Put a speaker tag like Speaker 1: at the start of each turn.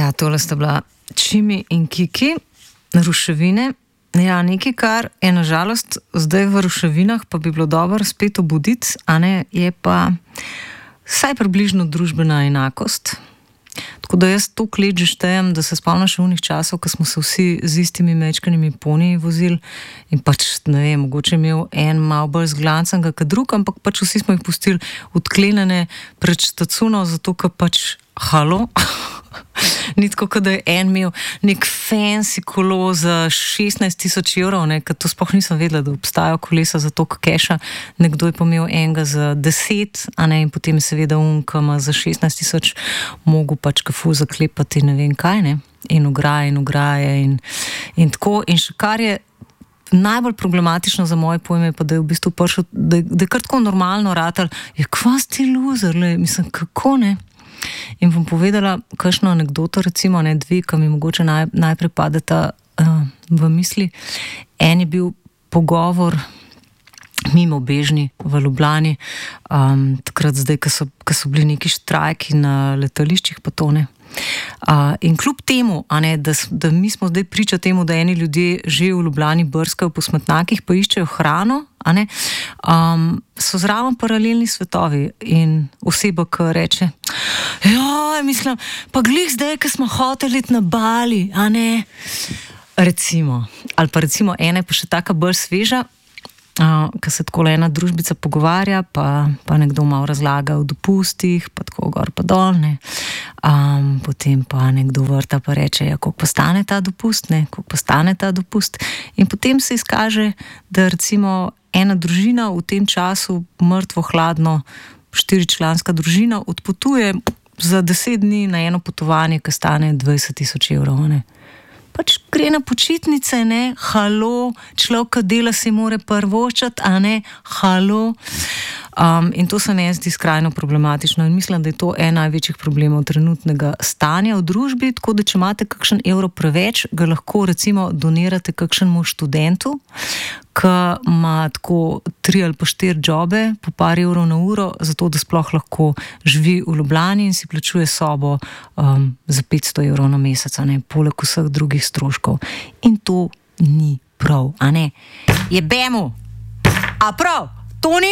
Speaker 1: Ja, tole sta bila Čimi in Kiki, ruševine. Ja, nekaj, kar je nažalost zdaj v ruševinah, pa bi bilo dobro spet obuditi, a ne, je pa vsaj približno družbena enakost. Tako da jaz toliko let že štejem, da se spomnim še unih časov, ko smo se vsi z istimi mečkanimi poniji vozili in pač, ne vem, mogoče imel en malo bolj zglancenega kot drug, ampak pač vsi smo jih pustili odklenjene pred štacuno, zato ker pač halo. Ni tako, da je en imel nek fancy kolo za 16,000 evrov, ker to sploh nisem vedela, da obstajajo kolesa za toliko keša. Nekdo je pomel enega za 10, a ne, in potem je seveda unkama za 16,000 mogel pač kafu zaklepati ne vem kaj, ne, in ograje in tako. In še kar je najbolj problematično za moje pojme, pa da je v bistvu prišel, da je kar tako normalno ratal, je kva si ti loser, mislim, kako ne? In bom povedala kakšno anekdoto, recimo, ne, dve, ki mi mogoče najprej padeta v misli. En je bil pogovor mimo bežni v Ljubljani, takrat zdaj, ko so bili neki štrajki na letališčih pa to, ne. In kljub temu, a ne, da mi smo zdaj priča temu, da eni ljudje že v Ljubljani brskajo po smetnjakih, pa iščejo hrano, a ne, so zraven paralelni svetovi in oseba, ki reče, joj, mislim, pa glih zdaj, ko smo hoteli iti na Bali, a ne, recimo, ali pa recimo ena je pa še taka bolj sveža, ko se tako ena družbica pogovarja, pa nekdo malo razlaga o dopustih, pa tako gor pa dol, ne. Potem pa nekdo vrta pa reče, ja, koliko pa stane ta dopust, ne, koliko pa stane ta dopust. In potem se izkaže, da recimo ena družina v tem času mrtvo hladno, 4-članska družina odpotuje za 10 dni na eno potovanje, ki stane 20,000 evrov, ne. Pač gre na počitnice, ne, halo, človek, ki dela, si more prvoščati, a ne, halo. In to se meni zdi skrajno problematično in mislim, da je to en največjih problemov trenutnega stanja v družbi, tako da če imate kakšen evro preveč, ga lahko recimo donirate kakšnemu študentu, ki ima tako 3 ali pa 4 jobe po par evrov na uro, zato da sploh lahko živi v Ljubljani in si plačuje sobo za 500 evrov na mesec, a ne, poleg vseh drugih stroškov. In to ni prav, a ne. Jebemo! A prav, to ni